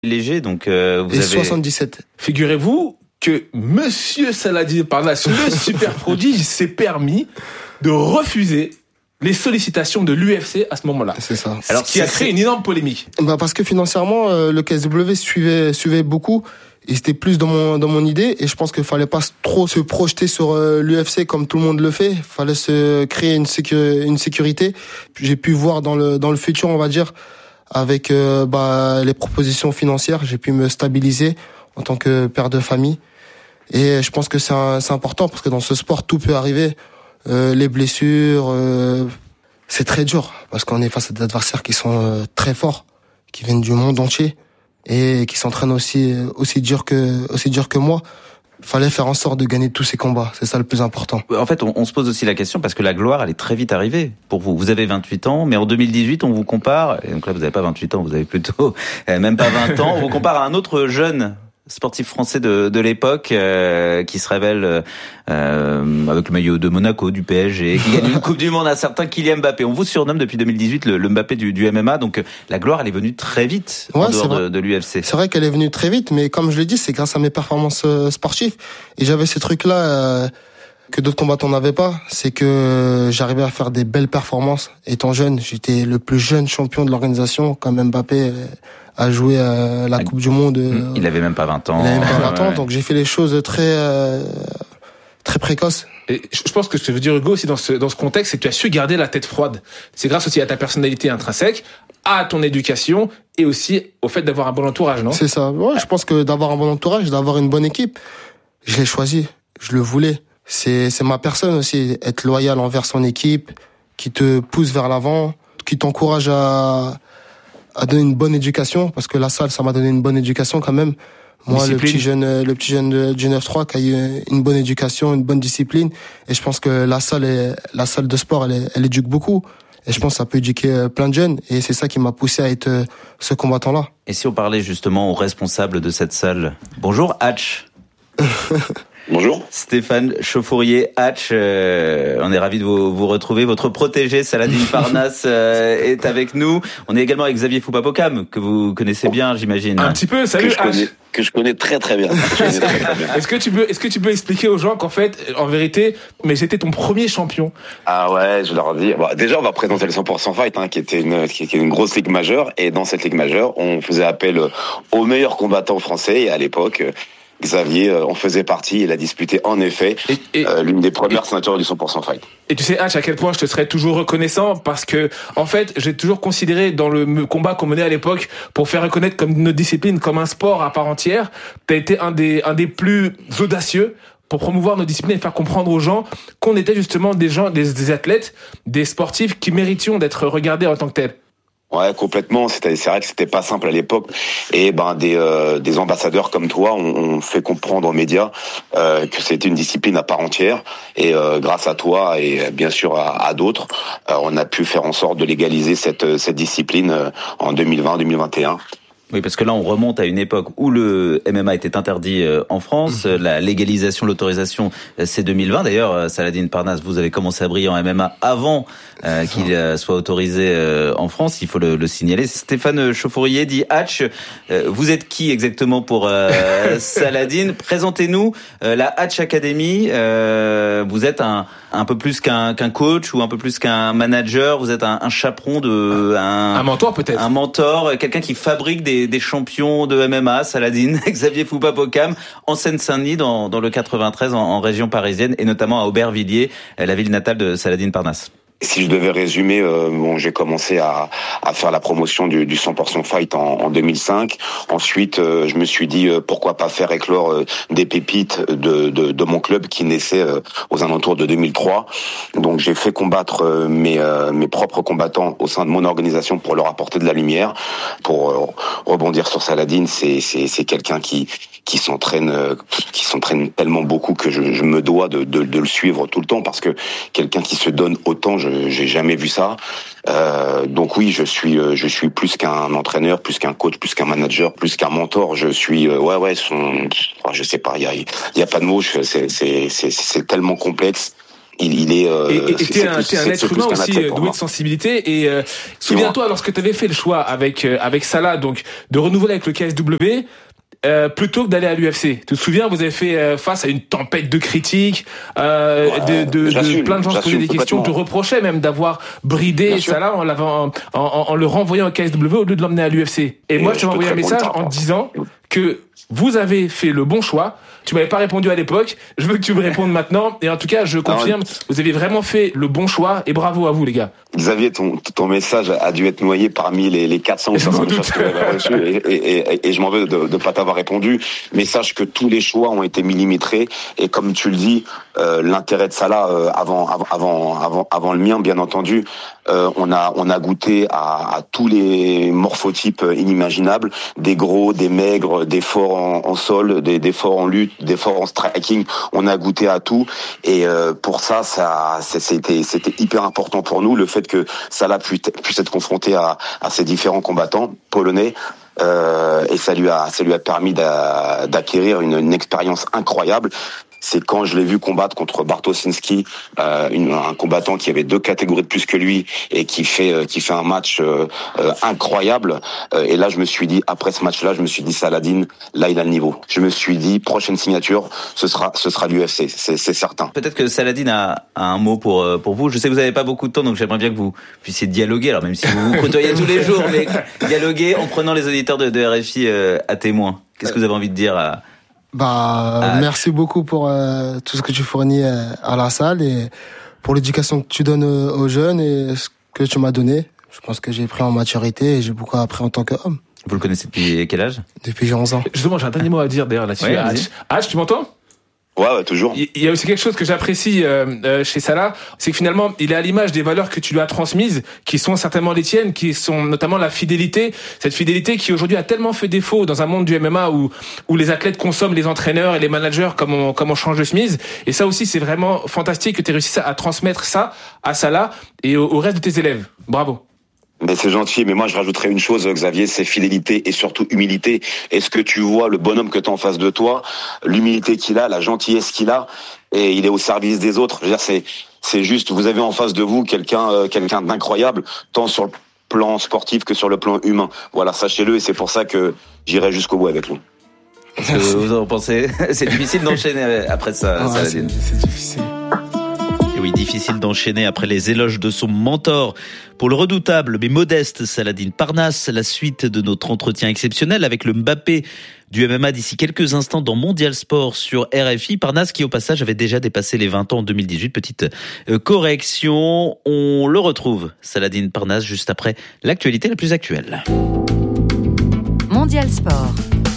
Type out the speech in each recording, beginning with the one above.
léger, donc vous avez 77. Figurez-vous que Monsieur Saladin Parnasse, le super prodige, s'est permis de refuser les sollicitations de l'UFC à ce moment-là. C'est ça. Alors, ce qui a créé une énorme polémique. Parce que financièrement, le KSW suivait beaucoup. Et c'était plus dans mon idée. Et je pense qu'il fallait pas trop se projeter sur l'UFC comme tout le monde le fait. Il fallait se créer une sécurité. J'ai pu voir dans le futur, on va dire, avec les propositions financières, j'ai pu me stabiliser en tant que père de famille. Et je pense que c'est important parce que dans ce sport, tout peut arriver. Les blessures, c'est très dur parce qu'on est face à des adversaires qui sont très forts, qui viennent du monde entier et qui s'entraînent aussi dur que moi. Fallait faire en sorte de gagner tous ces combats, c'est ça le plus important. En fait, on se pose aussi la question parce que la gloire, elle est très vite arrivée pour vous. Vous avez 28 ans, mais en 2018, on vous compare, et donc là, vous n'avez pas 28 ans, vous avez plutôt même pas 20 ans, on vous compare à un autre jeune sportif français de l'époque qui se révèle avec le maillot de Monaco, du PSG, qui gagne une Coupe du Monde, un certain Kylian Mbappé. On vous surnomme depuis 2018 le Mbappé du MMA, donc la gloire elle est venue très vite en dehors de l'UFC. C'est vrai qu'elle est venue très vite, mais comme je l'ai dit, c'est grâce à mes performances sportives. Et j'avais ces trucs-là que d'autres combattants n'avaient pas, c'est que j'arrivais à faire des belles performances. Étant jeune, j'étais le plus jeune champion de l'organisation, comme Mbappé a joué la Coupe du Monde. Il avait même pas 20 ans. Il avait même pas 20 ans, donc j'ai fait les choses très précoces. Et je pense que ce que veut dire Hugo aussi dans ce contexte, c'est que tu as su garder la tête froide. C'est grâce aussi à ta personnalité intrinsèque, à ton éducation et aussi au fait d'avoir un bon entourage, non ? C'est ça. Ouais, je pense que d'avoir un bon entourage, d'avoir une bonne équipe, je l'ai choisi, je le voulais. C'est ma personne aussi, être loyal envers son équipe, qui te pousse vers l'avant, qui t'encourage à donner une bonne éducation, parce que la salle, ça m'a donné une bonne éducation quand même. Moi, le petit jeune du 9-3 qui a eu une bonne éducation, une bonne discipline, et je pense que la salle de sport, elle éduque beaucoup. Et je pense que ça peut éduquer plein de jeunes, et c'est ça qui m'a poussé à être ce combattant-là. Et si on parlait justement aux responsables de cette salle? Bonjour, Hatch. Bonjour. Stéphane Chauffourier, Hatch, on est ravis de vous retrouver. Votre protégé, Saladin Parnasse, est avec nous. On est également avec Xavier Foupapokam, que vous connaissez bien, j'imagine. Un petit peu, salut Hatch. Que je connais très très bien. Est-ce que tu peux expliquer aux gens qu'en fait, en vérité, mais j'étais ton premier champion? Ah ouais, je leur dis. Bon, déjà, on va présenter le 100% Fight, qui était une grosse ligue majeure. Et dans cette ligue majeure, on faisait appel aux meilleurs combattants français. Et à l'époque, Xavier en faisait partie. Il a disputé en effet l'une des premières ceintures du 100% Fight. Et tu sais, Hatch, à quel point je te serais toujours reconnaissant, parce que en fait, j'ai toujours considéré dans le combat qu'on menait à l'époque pour faire reconnaître comme notre discipline, comme un sport à part entière, t'as été un des plus audacieux pour promouvoir nos disciplines et faire comprendre aux gens qu'on était justement des athlètes, des sportifs qui méritions d'être regardés en tant que tels. Ouais, complètement. C'est vrai que c'était pas simple à l'époque. Et des ambassadeurs comme toi ont fait comprendre aux médias que c'était une discipline à part entière. Et grâce à toi et bien sûr à d'autres, on a pu faire en sorte de légaliser cette discipline en 2020-2021. Oui, parce que là, on remonte à une époque où le MMA était interdit en France. La légalisation, l'autorisation, c'est 2020. D'ailleurs, Saladin Parnasse, vous avez commencé à briller en MMA avant qu'il soit autorisé en France. Il faut le signaler. Stéphane Chauffourier dit Hatch. Vous êtes qui exactement pour Saladin? Présentez-nous la Hatch Academy. Vous êtes un peu plus qu'un coach ou un peu plus qu'un manager. Vous êtes un chaperon un mentor peut-être. Un mentor, quelqu'un qui fabrique des champions de MMA, Saladin, Xavier Foupapokam, en Seine-Saint-Denis, dans le 93, en région parisienne, et notamment à Aubervilliers, la ville natale de Saladin Parnasse. Si je devais résumer, j'ai commencé à faire la promotion du 100% Fight en 2005. Ensuite, je me suis dit pourquoi pas faire éclore des pépites de mon club qui naissait aux alentours de 2003. Donc j'ai fait combattre mes propres combattants au sein de mon organisation pour leur apporter de la lumière. Pour rebondir sur Saladin, c'est quelqu'un qui s'entraîne tellement beaucoup que je me dois de le suivre tout le temps, parce que quelqu'un qui se donne autant, j'ai jamais vu ça. Donc oui, je suis plus qu'un entraîneur, plus qu'un coach, plus qu'un manager, plus qu'un mentor. Je suis je sais pas, il y a pas de mots. C'est tellement complexe. il est. T'es un être humain aussi doué de sensibilité. Et souviens-toi, lorsque tu avais fait le choix avec Salah, donc de renouveler avec le KSW. Plutôt que d'aller à l'UFC. Tu te souviens, vous avez fait face à une tempête de critiques, de plein de gens se posaient des questions, te reprochaient même d'avoir bridé Salah en le renvoyant au KSW au lieu de l'emmener à l'UFC. Et moi, je t'ai envoyé un message en disant que vous avez fait le bon choix. Tu m'avais pas répondu à l'époque. Je veux que tu me répondes maintenant. Et en tout cas, je confirme, vous avez vraiment fait le bon choix. Et bravo à vous, les gars. Xavier, ton message a dû être noyé parmi les 400 ou 500 messages que j'avais reçus. Et je m'en veux de pas t'avoir répondu. Mais sache que tous les choix ont été millimétrés. Et comme tu le dis, l'intérêt de Salah, avant le mien, bien entendu, on a goûté à tous les morphotypes inimaginables. Des gros, des maigres, des forts en sol, des forts en lutte, des forts en striking. On a goûté à tout. Et pour ça, c'était hyper important pour nous, le fait que Salah puisse être confronté à ces différents combattants polonais. Et ça lui a permis d'acquérir une expérience incroyable. C'est quand je l'ai vu combattre contre Bartoszynski, un combattant qui avait 2 catégories de plus que lui et qui fait un match incroyable. Et là, je me suis dit, après ce match-là, Saladin, là, il a le niveau. Je me suis dit, prochaine signature, ce sera l'UFC, c'est certain. Peut-être que Saladin a un mot pour vous. Je sais que vous n'avez pas beaucoup de temps, donc j'aimerais bien que vous puissiez dialoguer. Alors même si vous vous côtoyez tous les jours, mais dialoguer en prenant les auditeurs de RFI à témoin. Qu'est-ce que vous avez envie de dire merci beaucoup pour tout ce que tu fournis à la salle et pour l'éducation que tu donnes aux jeunes et ce que tu m'as donné. Je pense que j'ai pris en maturité et j'ai beaucoup appris en tant qu'homme. Vous le connaissez depuis quel âge ? Depuis j'ai 11 ans. Justement, j'ai un dernier mot à dire d'ailleurs là-dessus. Hatch, tu m'entends ? Ouais, toujours. Il y a aussi quelque chose que j'apprécie chez Salah, c'est que finalement, il est à l'image des valeurs que tu lui as transmises, qui sont certainement les tiennes, qui sont notamment la fidélité. Cette fidélité qui aujourd'hui a tellement fait défaut dans un monde du MMA où les athlètes consomment les entraîneurs et les managers comme on change de chemise. Et ça aussi, c'est vraiment fantastique que tu aies réussi à transmettre ça à Salah et au reste de tes élèves. Bravo. Mais c'est gentil, mais moi je rajouterais une chose, Xavier, c'est fidélité et surtout humilité. Est-ce que tu vois le bonhomme que tu as en face de toi, l'humilité qu'il a, la gentillesse qu'il a, et il est au service des autres. Je veux dire, c'est juste, vous avez en face de vous quelqu'un d'incroyable, tant sur le plan sportif que sur le plan humain. Voilà, sachez-le, et c'est pour ça que j'irai jusqu'au bout avec lui. Qu'est-ce que vous en pensez ? C'est difficile d'enchaîner après ça, Saladin. C'est difficile. Oui, difficile d'enchaîner après les éloges de son mentor. Pour le redoutable mais modeste Saladin Parnasse, la suite de notre entretien exceptionnel avec le Mbappé du MMA d'ici quelques instants dans Mondial Sport sur RFI. Parnasse qui au passage avait déjà dépassé les 20 ans en 2018. Petite correction. On le retrouve, Saladin Parnasse, juste après l'actualité la plus actuelle. Mondial Sport.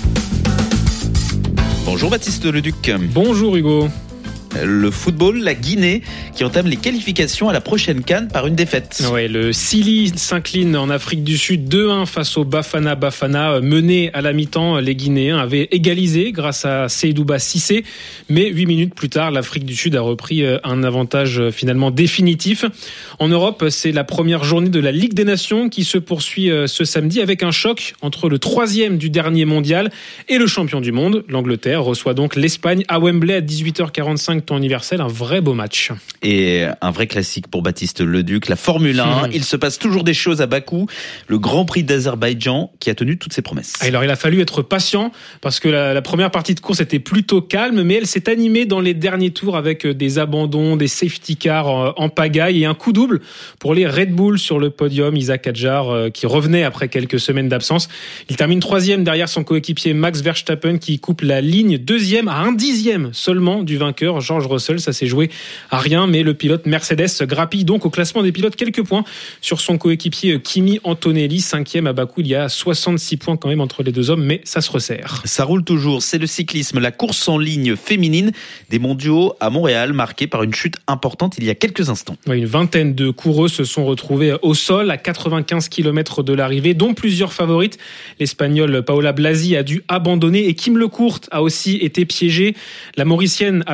Bonjour Baptiste Leduc. Bonjour Hugo. Le football, la Guinée, qui entame les qualifications à la prochaine CAN par une défaite. Ouais, le Sili s'incline en Afrique du Sud 2-1 face au Bafana Bafana. Mené à la mi-temps, les Guinéens avaient égalisé grâce à Seydouba Cissé. Mais 8 minutes plus tard, l'Afrique du Sud a repris un avantage finalement définitif. En Europe, c'est la première journée de la Ligue des Nations qui se poursuit ce samedi avec un choc entre le 3e du dernier mondial et le champion du monde. L'Angleterre reçoit donc l'Espagne à Wembley à 18h45 temps universel, un vrai beau match. Et un vrai classique pour Baptiste Leduc, la Formule 1. Il se passe toujours des choses à Bakou, le Grand Prix d'Azerbaïdjan qui a tenu toutes ses promesses. Alors il a fallu être patient parce que la première partie de course était plutôt calme, mais elle s'est animée dans les derniers tours avec des abandons, des safety cars en pagaille et un coup double pour les Red Bull sur le podium. Isaac Hadjar qui revenait après quelques semaines d'absence. Il termine 3e derrière son coéquipier Max Verstappen qui coupe la ligne 2e à 1/10 seulement du vainqueur George Russell. Ça s'est joué à rien, mais le pilote Mercedes grappille donc au classement des pilotes quelques points sur son coéquipier Kimi Antonelli, 5e à Bakou. Il y a 66 points quand même entre les deux hommes, mais ça se resserre. Ça roule toujours, c'est le cyclisme, la course en ligne féminine des mondiaux à Montréal, marquée par une chute importante il y a quelques instants. Oui, une vingtaine de coureuses se sont retrouvées au sol à 95 km de l'arrivée, dont plusieurs favorites. L'Espagnole Paola Blasi a dû abandonner et Kim Lecourt a aussi été piégée. La Mauricienne a pu repartir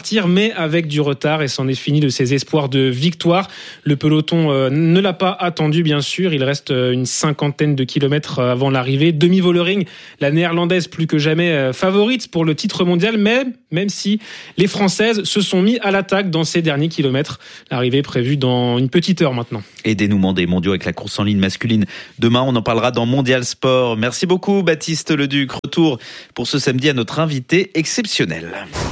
repartir, mais avec du retard, et c'en est fini de ses espoirs de victoire. Le peloton ne l'a pas attendu, bien sûr. Il reste une 50aine de kilomètres avant l'arrivée. Demi Vollering, la néerlandaise plus que jamais favorite pour le titre mondial, mais même si les Françaises se sont mis à l'attaque dans ces derniers kilomètres. L'arrivée est prévue dans une petite heure maintenant. Et dénouement des mondiaux avec la course en ligne masculine. Demain, on en parlera dans Mondial Sport. Merci beaucoup, Baptiste Leduc. Retour pour ce samedi à notre invité exceptionnel.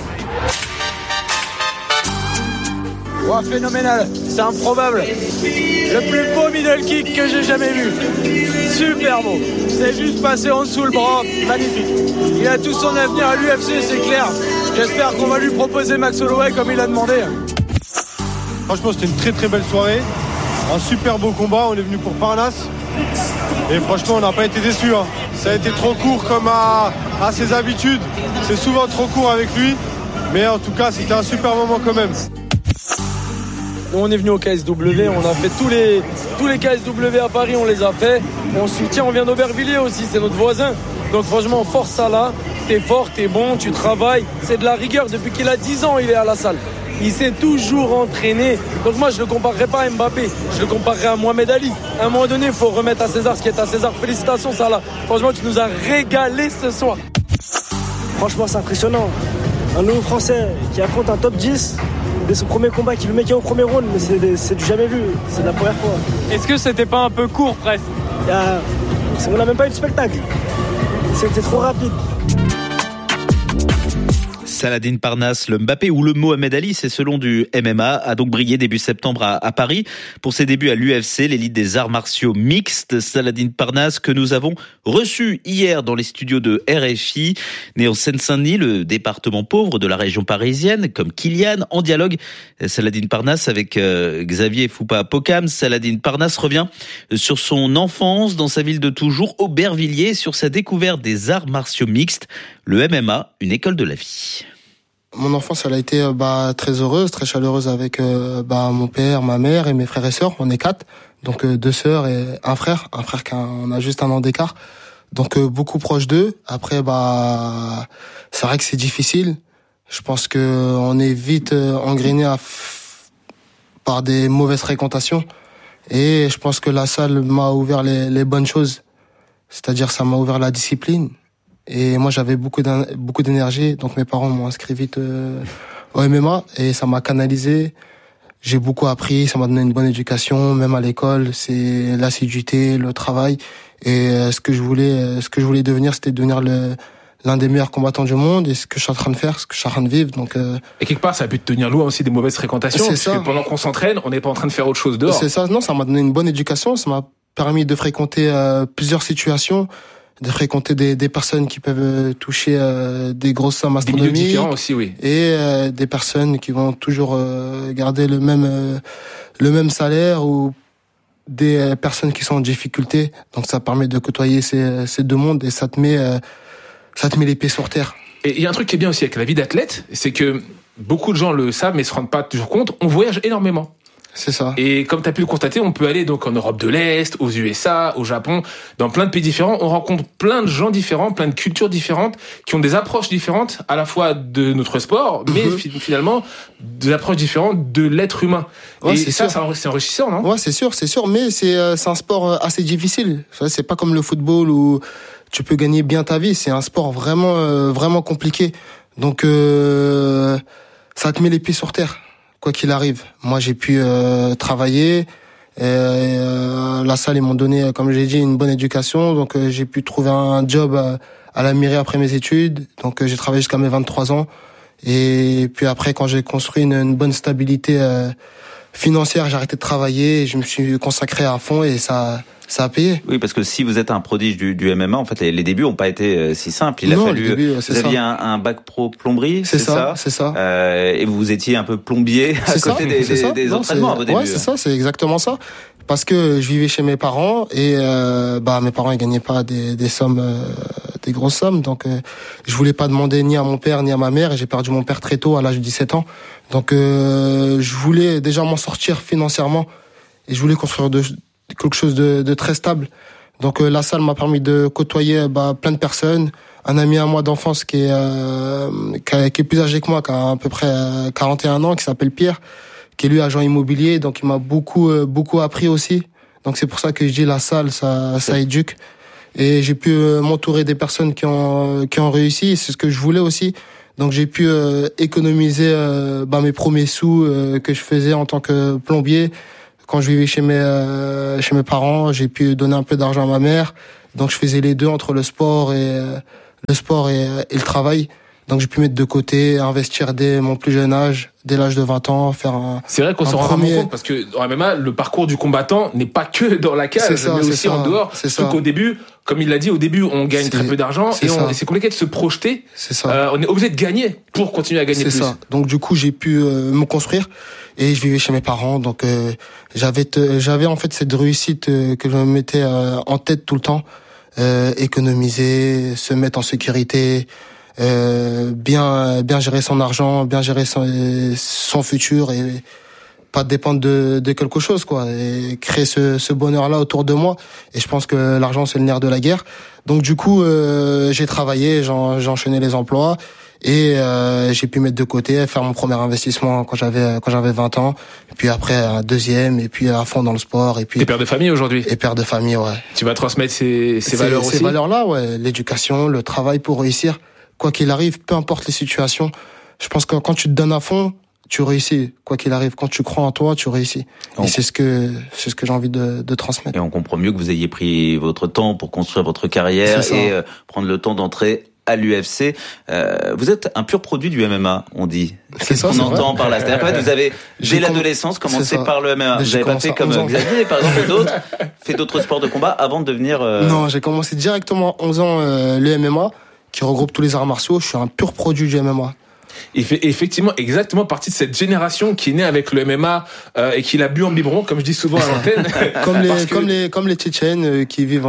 Wow, phénoménal, c'est improbable. Le plus beau middle kick que j'ai jamais vu. Super beau. C'est juste passé en dessous le bras, magnifique. Il a tout son avenir à l'UFC, c'est clair. J'espère qu'on va lui proposer Max Holloway comme il a demandé. Franchement, c'était une très très belle soirée. Un super beau combat, on est venu pour Parnasse. Et franchement, on n'a pas été déçus. Ça a été trop court comme à ses habitudes. C'est souvent trop court avec lui. Mais en tout cas, c'était un super moment quand même. Nous, on est venu au KSW, on a fait tous les KSW à Paris, on les a fait. On soutient, on vient d'Aubervilliers aussi, c'est notre voisin. Donc franchement, force ça là. T'es fort, t'es bon, tu travailles. C'est de la rigueur. Depuis qu'il a 10 ans, il est à la salle. Il s'est toujours entraîné. Donc moi, je ne le comparerai pas à Mbappé. Je le comparerai à Mohamed Ali. À un moment donné, il faut remettre à César ce qui est à César. Félicitations, Salah. Franchement, tu nous as régalé ce soir. Franchement, c'est impressionnant. Un nouveau Français qui affronte un top 10. Dès son premier combat, qui le met au premier round, mais c'est du jamais vu. C'est la première fois. Est-ce que c'était pas un peu court, presque ? On n'a même pas eu de spectacle. C'était trop rapide. Saladin Parnasse, le Mbappé ou le Mohamed Ali, c'est selon du MMA, a donc brillé début septembre à Paris. Pour ses débuts à l'UFC, l'élite des arts martiaux mixtes, Saladin Parnasse, que nous avons reçu hier dans les studios de RFI, né en Seine-Saint-Denis, le département pauvre de la région parisienne, comme Kylian, en dialogue. Saladin Parnasse avec Xavier Foupa-Pocam. Saladin Parnasse revient sur son enfance dans sa ville de toujours, Aubervilliers, sur sa découverte des arts martiaux mixtes, le MMA, une école de la vie. Mon enfance, elle a été très heureuse, très chaleureuse avec mon père, ma mère et mes frères et sœurs. On est 4, donc 2 sœurs et un frère on a juste 1 an d'écart. Donc beaucoup proche d'eux. Après, c'est vrai que c'est difficile. Je pense que on est vite engrainé par des mauvaises fréquentations. Et je pense que la salle m'a ouvert les bonnes choses. C'est-à-dire, ça m'a ouvert la discipline. Et moi, j'avais beaucoup d'énergie, donc mes parents m'ont inscrit vite au MMA et ça m'a canalisé. J'ai beaucoup appris, ça m'a donné une bonne éducation, même à l'école. C'est l'assiduité, le travail. Et ce que je voulais devenir, c'était devenir l'un des meilleurs combattants du monde. Et ce que je suis en train de faire, ce que je suis en train de vivre. Donc et quelque part, ça a pu te tenir loin aussi des mauvaises fréquentations. C'est parce ça. que pendant qu'on s'entraîne, on n'est pas en train de faire autre chose dehors. C'est ça. Non, ça m'a donné une bonne éducation. Ça m'a permis de fréquenter plusieurs situations, de fréquenter des personnes qui peuvent toucher des grosses sommes astronomiques. Des milieux différents aussi, oui. Et des personnes qui vont toujours garder le même salaire, ou des personnes qui sont en difficulté. Donc ça permet de côtoyer ces deux mondes et ça te met les pieds sur terre. Et il y a un truc qui est bien aussi avec la vie d'athlète, c'est que beaucoup de gens le savent mais se rendent pas toujours compte, on voyage énormément. C'est ça. Et comme tu as pu le constater, on peut aller donc en Europe de l'Est, aux USA, au Japon, dans plein de pays différents. On rencontre plein de gens différents, plein de cultures différentes, qui ont des approches différentes, à la fois de notre sport, mais finalement des approches différentes de l'être humain. Ouais, et ça, c'est enrichissant, non ? Ouais, c'est sûr. Mais c'est un sport assez difficile. C'est pas comme le football où tu peux gagner bien ta vie. C'est un sport vraiment compliqué. Donc ça te met les pieds sur terre, quoi qu'il arrive. Moi, j'ai pu travailler. La salle, ils m'ont donné, comme j'ai dit, une bonne éducation. Donc, j'ai pu trouver un job à la mairie après mes études. Donc, j'ai travaillé jusqu'à mes 23 ans. Et puis après, quand j'ai construit une bonne stabilité financière, j'ai arrêté de travailler. Et je me suis consacré à fond et ça a payé. Oui, parce que si vous êtes un prodige du MMA, en fait, les débuts n'ont pas été si simples. Il a fallu. Vous aviez un bac pro plomberie, c'est ça. Et vous étiez un peu plombier à côté des entraînements à vos débuts. Ouais, c'est ça, c'est exactement ça. Parce que je vivais chez mes parents et mes parents ils gagnaient pas des sommes, des grosses sommes. Donc je voulais pas demander ni à mon père ni à ma mère et j'ai perdu mon père très tôt à l'âge de 17 ans. Donc je voulais déjà m'en sortir financièrement et je voulais construire quelque chose de très stable. Donc la salle m'a permis de côtoyer plein de personnes. Un ami à moi d'enfance qui est plus âgé que moi, qui a à peu près 41 ans, qui s'appelle Pierre, qui est lui agent immobilier, donc il m'a beaucoup appris aussi. Donc c'est pour ça que je dis la salle, ça éduque. Et j'ai pu m'entourer des personnes qui ont réussi, c'est ce que je voulais aussi. Donc j'ai pu économiser mes premiers sous que je faisais en tant que plombier. Quand je vivais chez mes parents, j'ai pu donner un peu d'argent à ma mère. Donc je faisais les deux entre le sport et le travail. Donc j'ai pu mettre de côté, investir dès mon plus jeune âge, dès l'âge de 20 ans, faire un. C'est vrai qu'on s'en rend vraiment compte parce que en MMA, le parcours du combattant n'est pas que dans la cage, mais aussi en dehors. Surtout qu'au début, comme il l'a dit, on gagne très peu d'argent et c'est compliqué de se projeter. C'est ça. On est obligé de gagner pour continuer à gagner plus. C'est ça. Donc du coup, j'ai pu me construire et je vivais chez mes parents. Donc j'avais en fait cette réussite que je me mettais en tête tout le temps. Économiser, se mettre en sécurité, bien gérer son argent, bien gérer son futur et pas dépendre de quelque chose, quoi, et créer ce bonheur-là autour de moi. Et je pense que l'argent, c'est le nerf de la guerre. Donc du coup, j'ai travaillé, j'ai enchaîné les emplois et j'ai pu mettre de côté, faire mon premier investissement quand j'avais 20 ans, et puis après un deuxième, et puis à fond dans le sport. Et puis t'es père de famille aujourd'hui. Et père de famille, ouais. Tu vas transmettre ces valeurs aussi. Ces valeurs-là, ouais, l'éducation, le travail pour réussir, quoi qu'il arrive, peu importe les situations. Je pense que quand tu te donnes à fond, tu réussis, quoi qu'il arrive. Quand tu crois en toi, tu réussis. Et c'est ce que j'ai envie de transmettre. Et on comprend mieux que vous ayez pris votre temps pour construire votre carrière et prendre le temps d'entrer à l'UFC. Vous êtes un pur produit du MMA, on dit. C'est ça, on entend par là. C'est-à-dire que vous avez, dès l'adolescence, commencé par le MMA. Vous n'avez pas fait comme Xavier, par exemple, fait d'autres sports de combat avant de devenir... Non, j'ai commencé directement à 11 ans le MMA, qui regroupe tous les arts martiaux. Je suis un pur produit du MMA. Il fait effectivement exactement partie de cette génération qui est née avec le MMA et qui l'a bu en biberon, comme je dis souvent à l'antenne. comme les Tchétchènes qui vivent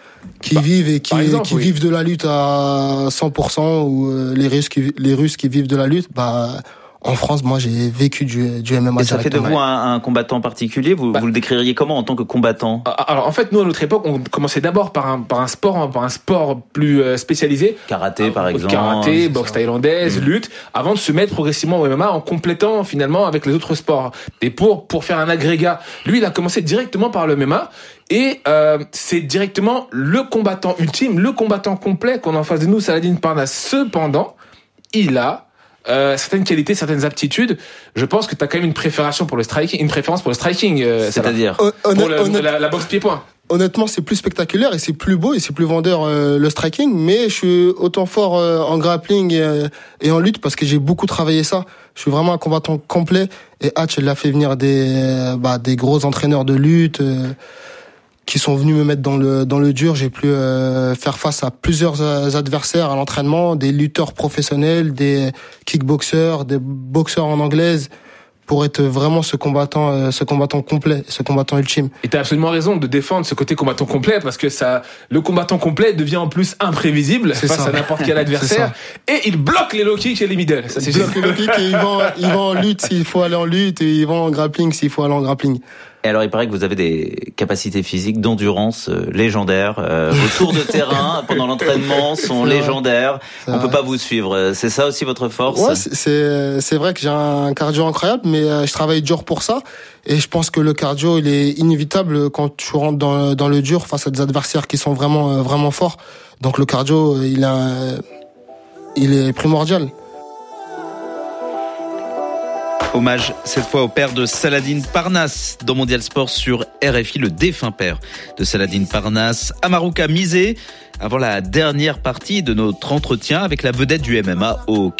et qui vivent de la lutte à 100%, ou les Russes qui vivent de la lutte, en France, moi, j'ai vécu du MMA. Et ça fait de vous un combattant particulier. Vous le décririez comment en tant que combattant? Alors, en fait, nous, à notre époque, on commençait d'abord par un sport plus spécialisé. Karaté, par exemple. Karaté, boxe thaïlandaise, lutte, avant de se mettre progressivement au MMA en complétant, finalement, avec les autres sports. Et pour faire un agrégat. Lui, il a commencé directement par le MMA. Et c'est directement le combattant ultime, le combattant complet qu'on a en face de nous, Saladin Parnasse. Cependant, il a certaines qualités, certaines aptitudes. Je pense que tu as quand même une préférence pour le striking, c'est-à-dire pour la boxe pied-point. Honnêtement, c'est plus spectaculaire et c'est plus beau et c'est plus vendeur le striking, mais je suis autant fort en grappling et en lutte parce que j'ai beaucoup travaillé ça. Je suis vraiment un combattant complet et Hatch, elle a fait venir des gros entraîneurs de lutte qui sont venus me mettre dans le dur. J'ai pu faire face à plusieurs adversaires à l'entraînement, des lutteurs professionnels, des kickboxers, des boxeurs en anglaise, pour être vraiment ce combattant complet, ce combattant ultime. Et t'as absolument raison de défendre ce côté combattant complet, parce que le combattant complet devient en plus imprévisible face à n'importe quel adversaire, et il bloque les low kicks et les middle. Ça, il bloque les low kicks et il va en lutte s'il faut aller en lutte, et il va en grappling s'il faut aller en grappling. Et alors, il paraît que vous avez des capacités physiques d'endurance légendaires. Vos tours de terrain pendant l'entraînement sont légendaires. On peut pas vous suivre. C'est ça aussi votre force? Ouais, c'est vrai que j'ai un cardio incroyable, mais je travaille dur pour ça. Et je pense que le cardio, il est inévitable quand tu rentres dans le dur face à des adversaires qui sont vraiment forts. Donc le cardio, il est primordial. Hommage cette fois au père de Saladin Parnasse dans Mondial Sport sur RFI, le défunt père de Saladin Parnasse, Amaruka Misé, avant la dernière partie de notre entretien avec la vedette du MMA au